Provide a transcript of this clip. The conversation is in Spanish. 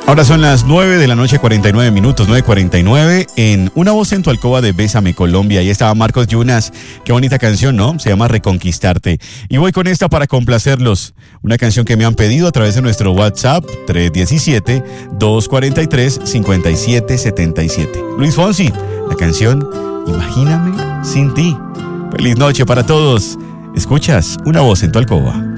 Ahora son las 9 de la noche, 49 minutos, 9:49, en Una Voz en tu Alcoba de Bésame Colombia. Ahí estaba Marcos Yunas. Qué bonita canción, ¿no? Se llama Reconquistarte. Y voy con esta para complacerlos. Una canción que me han pedido a través de nuestro WhatsApp, 317-243-5777. Luis Fonsi, la canción Imagíname sin ti. Feliz noche para todos. Escuchas Una Voz en tu Alcoba.